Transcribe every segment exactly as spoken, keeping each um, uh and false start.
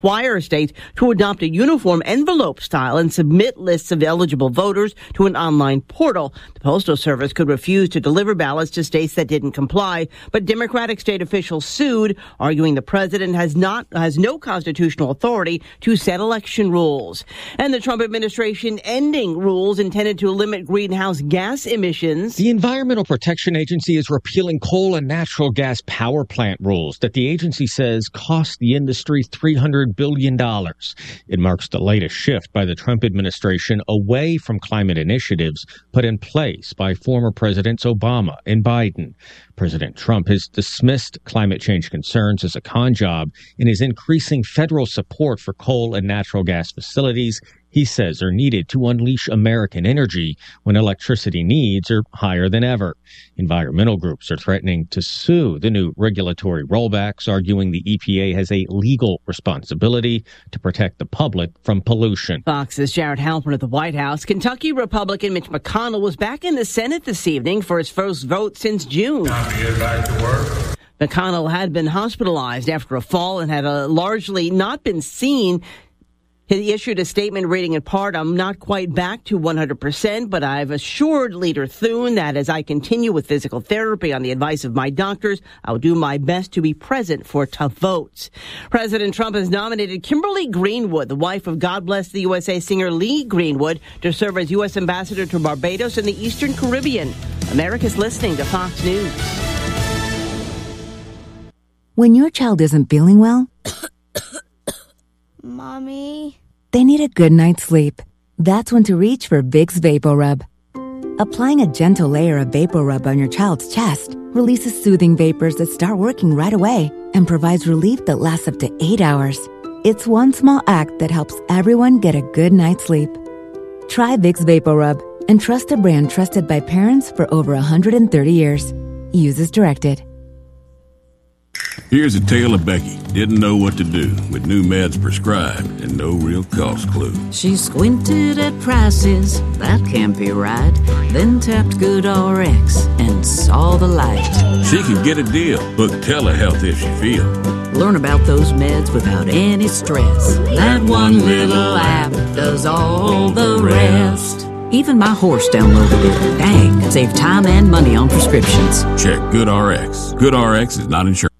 require states to adopt a uniform envelope style and submit lists of eligible voters to an online portal. The Postal Service could refuse to deliver ballots to states that didn't comply, but Democratic state officials sued, arguing the president has not has no constitutional authority to set election rules. And the Trump administration ending rules intended to limit greenhouse gas emissions. The Environmental Protection Agency is repealing coal and natural gas power plant rules that the agency says cost the industry three hundred billion dollars. It marks the latest shift by the Trump administration away from climate initiatives put in place by former Presidents Obama and Biden. President Trump has dismissed climate change concerns as a con job and is increasing federal support for coal and natural gas facilities he says are needed to unleash American energy when electricity needs are higher than ever. Environmental groups are threatening to sue the new regulatory rollbacks, arguing the E P A has a legal responsibility to protect the public from pollution. Fox's Jared Halpern at the White House. Kentucky Republican Mitch McConnell was back in the Senate this evening for his first vote since June. Time to get back to work. McConnell had been hospitalized after a fall and had uh, largely not been seen. He issued a statement reading in part, "I'm not quite back to one hundred percent, but I've assured Leader Thune that as I continue with physical therapy on the advice of my doctors, I'll do my best to be present for tough votes." President Trump has nominated Kimberly Greenwood, the wife of God Bless the U S A singer Lee Greenwood, to serve as U S ambassador to Barbados and the Eastern Caribbean. America's listening to Fox News. When your child isn't feeling well, Mommy, they need a good night's sleep. That's when to reach for Vicks VapoRub. Applying a gentle layer of VapoRub on your child's chest releases soothing vapors that start working right away and provides relief that lasts up to eight hours. It's one small act that helps everyone get a good night's sleep. Try Vicks VapoRub and trust a brand trusted by parents for over one hundred thirty years. Use as directed. Here's a tale of Becky. Didn't know what to do with new meds prescribed and no real cost clue. She squinted at prices, that can't be right. Then tapped GoodRx and saw the light. She can get a deal. Book telehealth if she feel. Learn about those meds without any stress. That one little app does all the rest. Even my horse downloaded it. Dang, save time and money on prescriptions. Check GoodRx. GoodRx is not insured.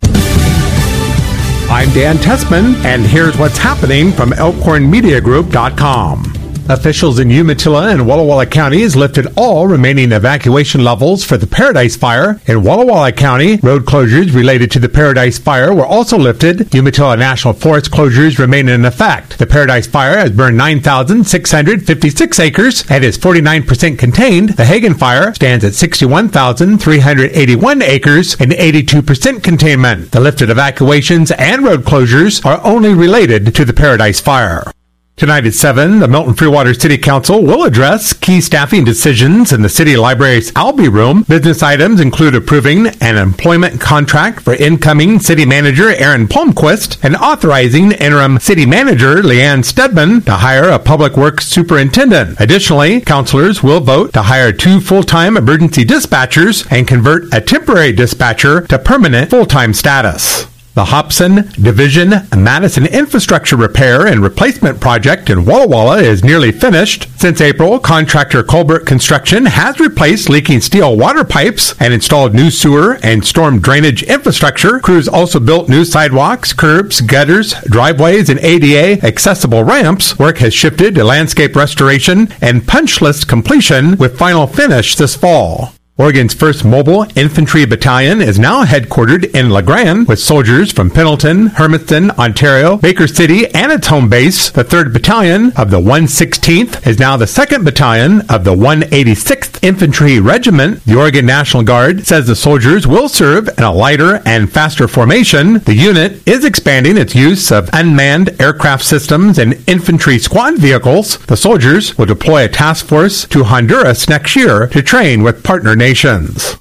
I'm Dan Tessman, and here's what's happening from elkhorn media group dot com. Officials in Umatilla and Walla Walla counties lifted all remaining evacuation levels for the Paradise Fire. In Walla Walla County, road closures related to the Paradise Fire were also lifted. Umatilla National Forest closures remain in effect. The Paradise Fire has burned nine thousand six hundred fifty-six acres and is forty-nine percent contained. The Hagen Fire stands at sixty-one thousand three hundred eighty-one acres and eighty-two percent containment. The lifted evacuations and road closures are only related to the Paradise Fire. Tonight at seven, the Milton Freewater City Council will address key staffing decisions in the City Library's Albee Room. Business items include approving an employment contract for incoming City Manager Aaron Palmquist and authorizing interim City Manager Leanne Stedman to hire a Public Works Superintendent. Additionally, councilors will vote to hire two full-time emergency dispatchers and convert a temporary dispatcher to permanent full-time status. The Hobson Division Madison Infrastructure Repair and Replacement Project in Walla Walla is nearly finished. Since April, contractor Colbert Construction has replaced leaking steel water pipes and installed new sewer and storm drainage infrastructure. Crews also built new sidewalks, curbs, gutters, driveways, and A D A accessible ramps. Work has shifted to landscape restoration and punch list completion with final finish this fall. Oregon's first Mobile Infantry Battalion is now headquartered in La Grande with soldiers from Pendleton, Hermiston, Ontario, Baker City, and its home base. The third Battalion of the one hundred sixteenth is now the second Battalion of the one hundred eighty-sixth Infantry Regiment. The Oregon National Guard says the soldiers will serve in a lighter and faster formation. The unit is expanding its use of unmanned aircraft systems and infantry squad vehicles. The soldiers will deploy a task force to Honduras next year to train with partner nations.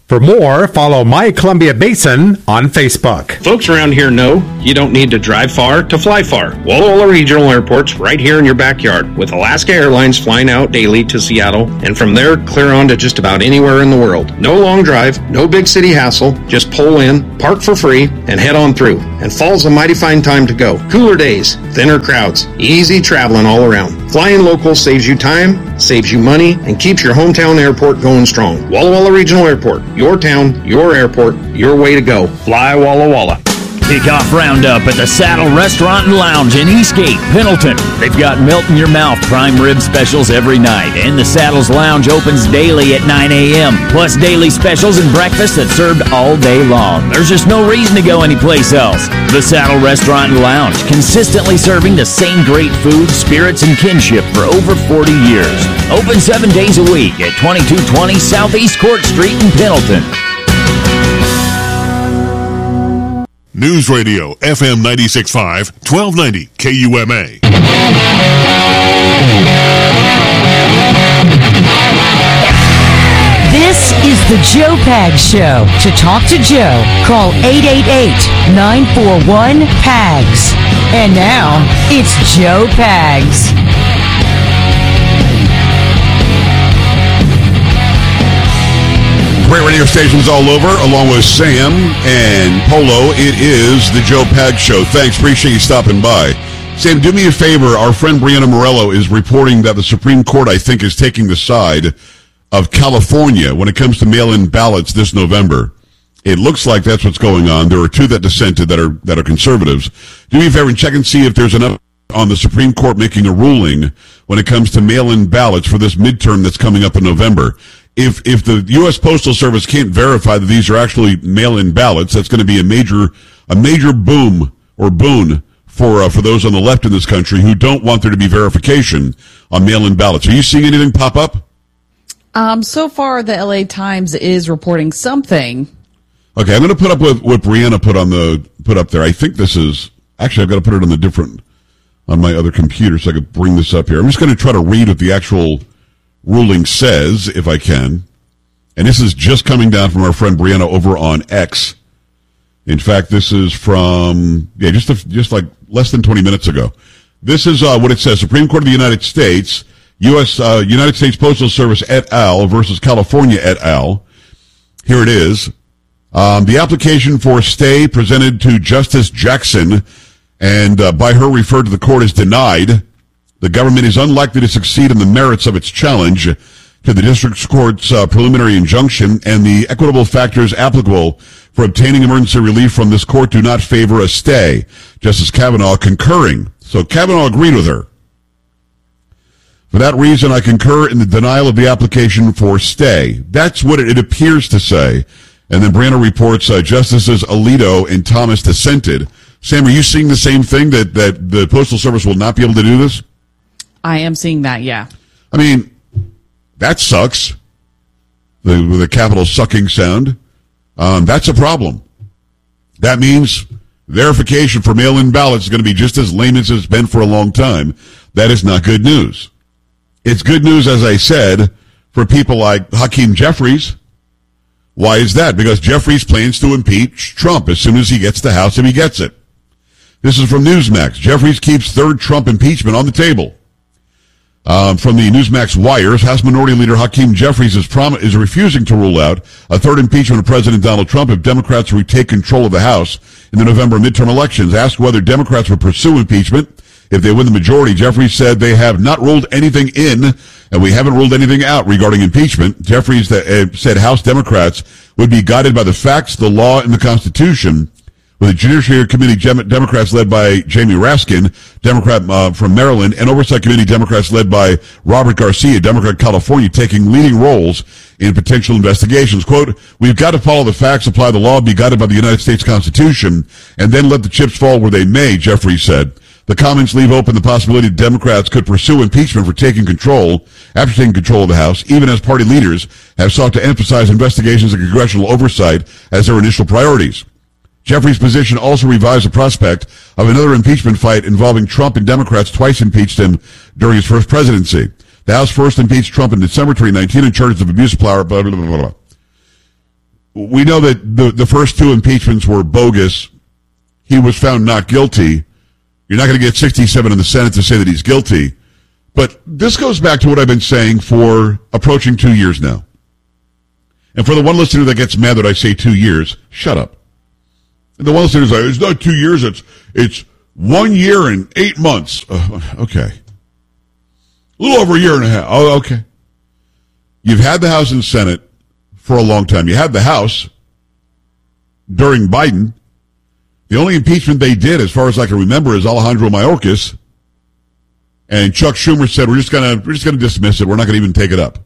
For more, follow My Columbia Basin on Facebook. Folks around here know you don't need to drive far to fly far. Walla Walla Regional Airport's right here in your backyard, with Alaska Airlines flying out daily to Seattle, and from there clear on to just about anywhere in the world. No long drive, no big city hassle, just pull in, park for free, and head on through. And fall's a mighty fine time to go. Cooler days, thinner crowds, easy traveling all around. Flying local saves you time, saves you money, and keeps your hometown airport going strong. Walla Walla Regional Airport, your town, your airport, your way to go. Fly Walla Walla. Kickoff roundup at the Saddle Restaurant and Lounge in Eastgate, Pendleton. They've got melt-in-your-mouth prime rib specials every night, and the Saddles Lounge opens daily at nine a.m., plus daily specials and breakfast that's served all day long. There's just no reason to go anyplace else. The Saddle Restaurant and Lounge, consistently serving the same great food, spirits, and kinship for over forty years. Open seven days a week at twenty-two twenty Southeast Court Street in Pendleton. News Radio, F M ninety-six point five, twelve ninety K U M A. This is the Joe Pags Show. To talk to Joe, call eight eight eight, nine four one, P A G S. And now, it's Joe Pags. Great radio stations all over, along with Sam and Polo. It is the Joe Pags Show. Thanks. Appreciate you stopping by. Sam, do me a favor. Our friend Brianna Morello is reporting that the Supreme Court, I think, is taking the side of California when it comes to mail-in ballots this November. It looks like that's what's going on. There are two that dissented that are that are conservatives. Do me a favor and check and see if there's enough on the Supreme Court making a ruling when it comes to mail-in ballots for this midterm that's coming up in November. If if the U S Postal Service can't verify that these are actually mail-in ballots, that's going to be a major a major boom or boon for uh, for those on the left in this country who don't want there to be verification on mail-in ballots. Are you seeing anything pop up? Um, so far, the L A Times is reporting something. Okay, I'm going to put up with what Brianna put on the put up there. I think this is actually I've got to put it on the different on my other computer so I could bring this up here. I'm just going to try to read what the actual ruling says, if I can. And this is just coming down from our friend Brianna over on X. In fact, this is from, yeah, just a, just like less than twenty minutes ago. This is uh, what it says. Supreme Court of the United States, U S Uh, United States Postal Service et al. Versus California et al. Here it is. Um, the application for stay presented to Justice Jackson and uh, by her referred to the court is denied. The government is unlikely to succeed in the merits of its challenge to the district court's uh, preliminary injunction, and the equitable factors applicable for obtaining emergency relief from this court do not favor a stay. Justice Kavanaugh concurring. So Kavanaugh agreed with her. For that reason, I concur in the denial of the application for stay. That's what it, it appears to say. And then Brianna reports uh, Justices Alito and Thomas dissented. Sam, are you seeing the same thing, that, that the Postal Service will not be able to do this? I am seeing that, yeah. I mean, that sucks. The, with a capital sucking sound. Um, that's a problem. That means verification for mail-in ballots is going to be just as lame as it's been for a long time. That is not good news. It's good news, as I said, for people like Hakeem Jeffries. Why is that? Because Jeffries plans to impeach Trump as soon as he gets the House, if he gets it. This is from Newsmax. Jeffries keeps third Trump impeachment on the table. Um, from the Newsmax wires, House Minority Leader Hakeem Jeffries is, prom- is refusing to rule out a third impeachment of President Donald Trump if Democrats retake control of the House in the November midterm elections. Asked whether Democrats would pursue impeachment if they win the majority, Jeffries said they have not ruled anything in, and we haven't ruled anything out regarding impeachment. Jeffries uh, said House Democrats would be guided by the facts, the law, and the Constitution, with the Judiciary Committee Democrats led by Jamie Raskin, Democrat uh, from Maryland, and Oversight Committee Democrats led by Robert Garcia, Democrat California, taking leading roles in potential investigations. Quote, we've got to follow the facts, apply the law, be guided by the United States Constitution, and then let the chips fall where they may, Jeffries said. The comments leave open the possibility that Democrats could pursue impeachment for taking control, after taking control of the House, even as party leaders have sought to emphasize investigations and congressional oversight as their initial priorities. Jeffries' position also revives the prospect of another impeachment fight involving Trump, and Democrats twice impeached him during his first presidency. The House first impeached Trump in December twenty nineteen on charges of abuse of power, blah, blah, blah, blah. we know that the, the first two impeachments were bogus. He was found not guilty. You're not going to get sixty-seven in the Senate to say that he's guilty. But this goes back to what I've been saying for approaching two years now. And for the one listener that gets mad that I say two years, shut up. And the one listener is like, it's not two years, it's it's one year and eight months. Uh, okay. A little over a year and a half. Oh, okay. You've had the House and Senate for a long time. You had the House during Biden. The only impeachment they did, as far as I can remember, is Alejandro Mayorkas. And Chuck Schumer said, we're just gonna we're just gonna dismiss it. We're not gonna even take it up.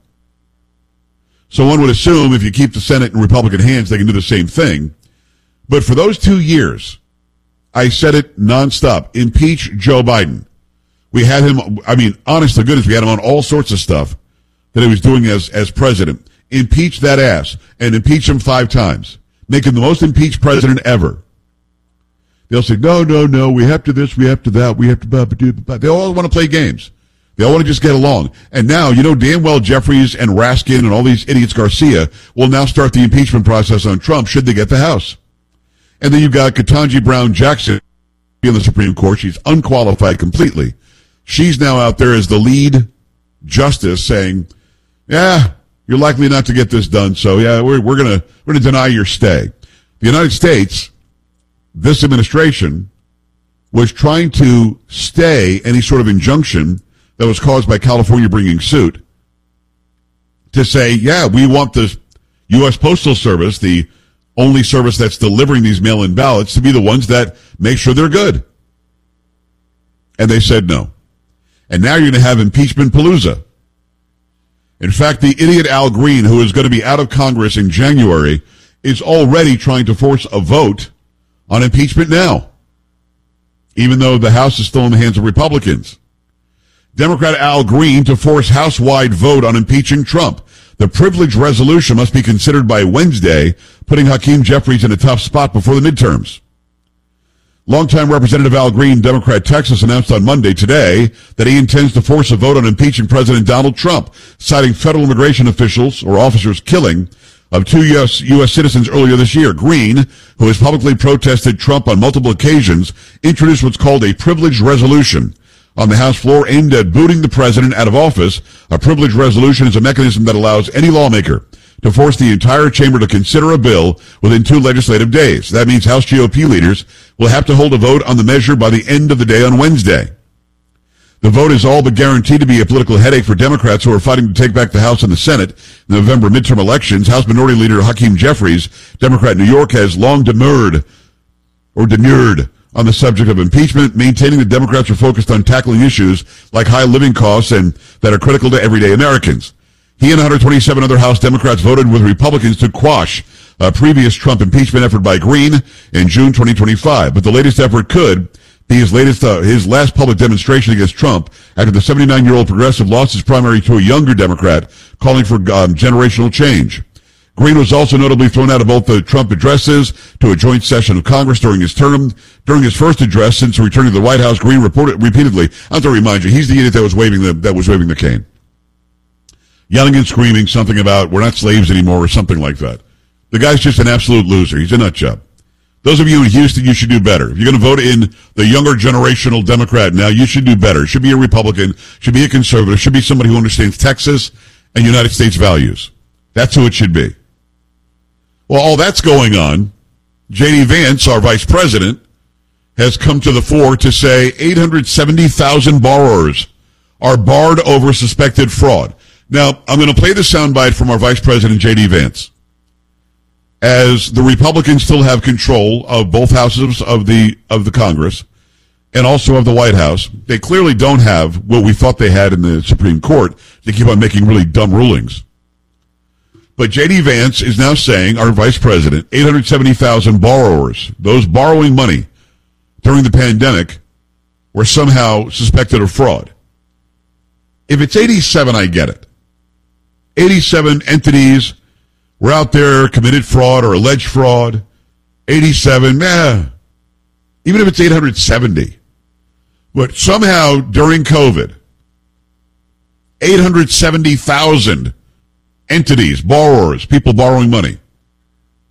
So one would assume if you keep the Senate in Republican hands, they can do the same thing. But for those two years, I said it nonstop. Impeach Joe Biden. We had him, I mean, honest to goodness, we had him on all sorts of stuff that he was doing as, as president. Impeach that ass. And impeach him five times. Make him the most impeached president ever. They'll say, no, no, no, we have to this, we have to that, we have to blah, blah, blah, blah. They all want to play games. They all want to just get along. And now, you know damn well Jeffries and Raskin and all these idiots, Garcia, will now start the impeachment process on Trump should they get the House. And then you've got Ketanji Brown Jackson in the Supreme Court. She's unqualified completely. She's now out there as the lead justice saying, yeah, you're likely not to get this done, so yeah, we're, we're gonna, we're gonna deny your stay. The United States, this administration, was trying to stay any sort of injunction that was caused by California bringing suit to say, yeah, we want the U S Postal Service, the only service that's delivering these mail-in ballots, to be the ones that make sure they're good. And they said no. And now you're going to have impeachment palooza. In fact, the idiot Al Green, who is going to be out of Congress in January, is already trying to force a vote on impeachment now, even though the House is still in the hands of Republicans. Democrat Al Green to force House-wide vote on impeaching Trump. The privilege resolution must be considered by Wednesday, putting Hakeem Jeffries in a tough spot before the midterms. Longtime Representative Al Green, Democrat Texas, announced on Monday today that he intends to force a vote on impeaching President Donald Trump, citing federal immigration officials or officers' killing of two U S, U S citizens earlier this year. Green, who has publicly protested Trump on multiple occasions, introduced what's called a privilege resolution on the House floor aimed at booting the president out of office. A privilege resolution is a mechanism that allows any lawmaker to force the entire chamber to consider a bill within two legislative days. That means House G O P leaders will have to hold a vote on the measure by the end of the day on Wednesday. The vote is all but guaranteed to be a political headache for Democrats who are fighting to take back the House and the Senate in the November midterm elections. House Minority Leader Hakeem Jeffries, Democrat New York, has long demurred or demurred on the subject of impeachment, maintaining that Democrats are focused on tackling issues like high living costs and that are critical to everyday Americans. He and one hundred twenty-seven other House Democrats voted with Republicans to quash a previous Trump impeachment effort by Green in June twenty twenty-five. But the latest effort could be his latest, uh, his last public demonstration against Trump after the seventy-nine-year-old progressive lost his primary to a younger Democrat, calling for um, generational change. Green was also notably thrown out of both the Trump addresses to a joint session of Congress during his term. During his first address since returning to the White House, Green reported repeatedly, I have to remind you, he's the idiot that was waving the, that was waving the cane. Yelling and screaming something about, we're not slaves anymore, or something like that. The guy's just an absolute loser. He's a nut job. Those of you in Houston, you should do better. If you're going to vote in the younger generational Democrat now, you should do better. Should be a Republican, should be a conservative, should be somebody who understands Texas and United States values. That's who it should be. Well, all that's going on. J D. Vance, our vice president, has come to the fore to say eight hundred seventy thousand borrowers are barred over suspected fraud. Now, I'm going to play the soundbite from our vice president, J D. Vance. As the Republicans still have control of both houses of the of the Congress and also of the White House, they clearly don't have what we thought they had in the Supreme Court. They keep on making really dumb rulings. But J D. Vance is now saying, our vice president, eight hundred seventy thousand borrowers, those borrowing money during the pandemic, were somehow suspected of fraud. If it's eighty-seven, I get it. eighty-seven entities were out there, committed fraud or alleged fraud. eighty-seven, meh. Even if it's eight hundred seventy. But somehow during COVID, eight hundred seventy thousand entities, borrowers, people borrowing money,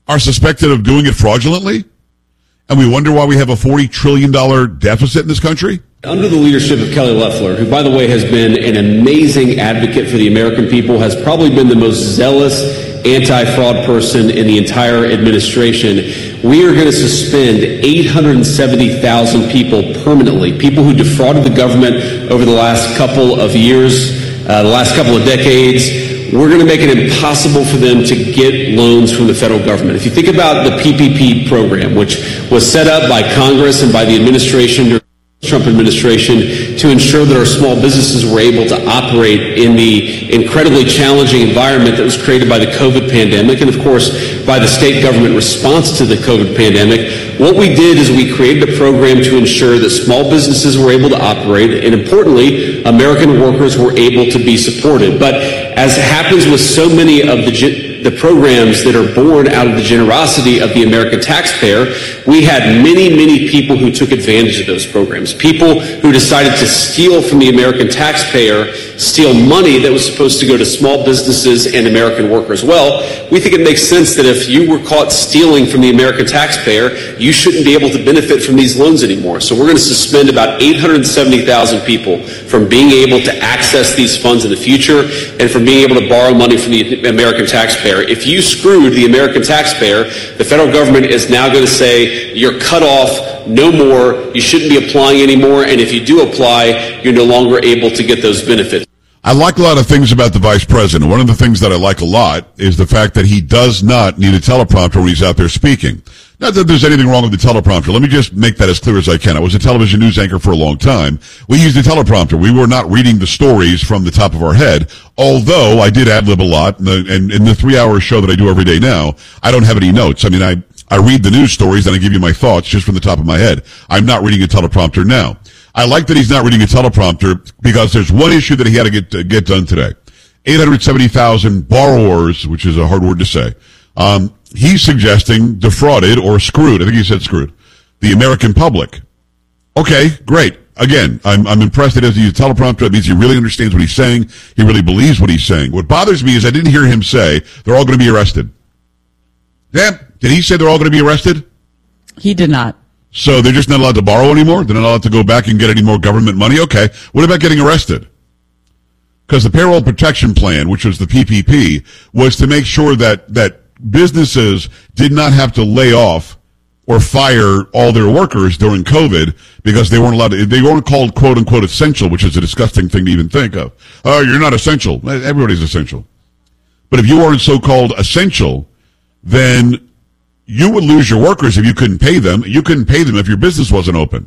are suspected of doing it fraudulently? And we wonder why we have a forty trillion dollars deficit in this country? Under the leadership of Kelly Loeffler, who, by the way, has been an amazing advocate for the American people, has probably been the most zealous anti-fraud person in the entire administration, we are going to suspend eight hundred seventy thousand people permanently, people who defrauded the government over the last couple of years, uh, the last couple of decades. We're going to make it impossible for them to get loans from the federal government. If you think about the P P P program, which was set up by Congress and by the administration during the Trump administration to ensure that our small businesses were able to operate in the incredibly challenging environment that was created by the COVID pandemic and, of course, by the state government response to the COVID pandemic, what we did is we created a program to ensure that small businesses were able to operate and, importantly, American workers were able to be supported. But as happens with so many of the the programs that are born out of the generosity of the American taxpayer, we had many, many people who took advantage of those programs. People who decided to steal from the American taxpayer, steal money that was supposed to go to small businesses and American workers. Well, we think it makes sense that if you were caught stealing from the American taxpayer, you shouldn't be able to benefit from these loans anymore. So we're going to suspend about eight hundred seventy thousand people from being able to access these funds in the future and from being able to borrow money from the American taxpayer. If you screwed the American taxpayer, the federal government is now going to say you're cut off, no more, you shouldn't be applying anymore, and if you do apply, you're no longer able to get those benefits. I like a lot of things about the vice president. One of the things that I like a lot is the fact that he does not need a teleprompter when he's out there speaking. Not that there's anything wrong with the teleprompter. Let me just make that as clear as I can. I was a television news anchor for a long time. We used a teleprompter. We were not reading the stories from the top of our head, although I did ad-lib a lot. And, the, and in the three-hour show that I do every day now, I don't have any notes. I mean, I, I read the news stories and I give you my thoughts just from the top of my head. I'm not reading a teleprompter now. I like that he's not reading a teleprompter because there's one issue that he had to get, uh, get done today. eight hundred seventy thousand borrowers, which is a hard word to say. Um, he's suggesting defrauded or screwed. I think he said screwed. The American public. Okay, great. Again, I'm, I'm impressed that he has to use a teleprompter. That means he really understands what he's saying. He really believes what he's saying. What bothers me is I didn't hear him say they're all going to be arrested. Damn, did he say they're all going to be arrested? He did not. So they're just not allowed to borrow anymore? They're not allowed to go back and get any more government money? Okay. What about getting arrested? Because the Payroll Protection Plan, which was the P P P, was to make sure that, that businesses did not have to lay off or fire all their workers during COVID because they weren't allowed to, they weren't called quote unquote essential, which is a disgusting thing to even think of. Oh, you're not essential. Everybody's essential. But if you weren't so-called essential, then you would lose your workers if you couldn't pay them. You couldn't pay them if your business wasn't open.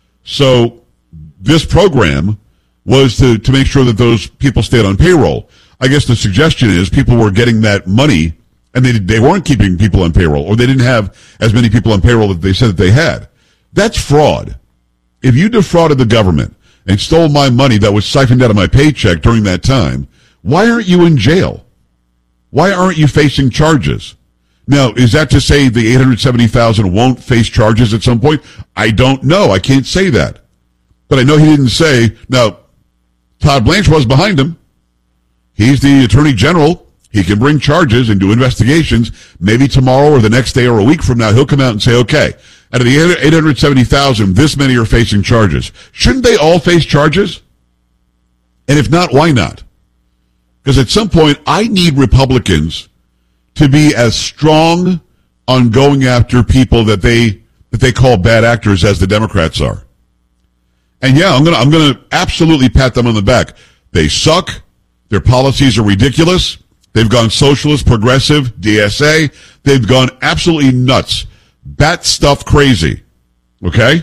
So this program was to, to make sure that those people stayed on payroll. I guess the suggestion is people were getting that money and they they weren't keeping people on payroll, or they didn't have as many people on payroll that they said that they had. That's fraud. If you defrauded the government and stole my money that was siphoned out of my paycheck during that time, why aren't you in jail? Why aren't you facing charges? Now, is that to say the eight hundred seventy thousand won't face charges at some point? I don't know. I can't say that. But I know he didn't say, now, Todd Blanche was behind him. He's the Attorney General. He can bring charges and do investigations. Maybe tomorrow or the next day or a week from now, he'll come out and say, okay, out of the eight hundred seventy thousand, this many are facing charges. Shouldn't they all face charges? And if not, why not? Because at some point, I need Republicans to be as strong on going after people that they that they call bad actors as the Democrats are. And yeah, I'm gonna I'm gonna absolutely pat them on the back. They suck. Their policies are ridiculous. They've gone socialist, progressive, D S A. They've gone absolutely nuts. Bat stuff crazy. Okay?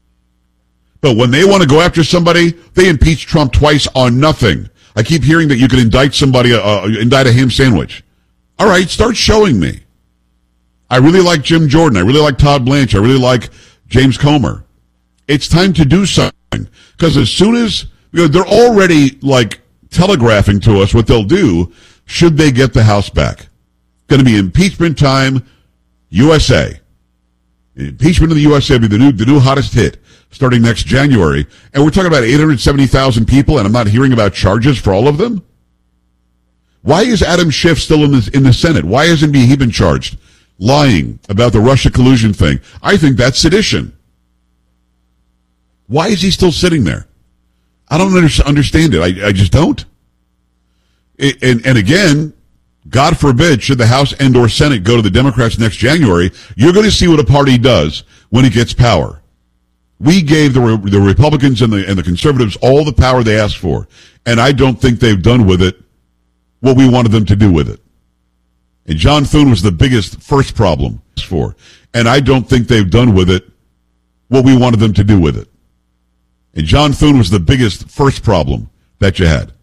But when they want to go after somebody, they impeach Trump twice on nothing. I keep hearing that you can indict somebody, uh, indict a ham sandwich. All right, start showing me. I really like Jim Jordan. I really like Todd Blanche. I really like James Comer. It's time to do something. Because as soon as, you know, they're already, like, telegraphing to us what they'll do should they get the House back. Going to be impeachment time, U S A. Impeachment of the U S A will be the new, the new hottest hit starting next January. And we're talking about eight hundred seventy thousand people, and I'm not hearing about charges for all of them? Why is Adam Schiff still in the, in the Senate? Why hasn't he been charged? lying about the Russia collusion thing. I think that's sedition. Why is he still sitting there? I don't under- understand it. I, I just don't. It, and, and again, God forbid, should the House and or Senate go to the Democrats next January, you're going to see what a party does when it gets power. We gave the the Republicans and the and the conservatives all the power they asked for, and I don't think they've done with it what we wanted them to do with it. And John Thune was the biggest first problem for, and I don't think they've done with it what we wanted them to do with it. And John Thune was the biggest first problem that you had.